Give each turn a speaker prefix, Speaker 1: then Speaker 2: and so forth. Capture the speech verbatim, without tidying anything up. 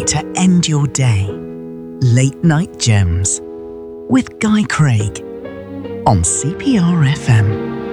Speaker 1: to end your day. Late Night Gems with Guy Craig on C P R F M.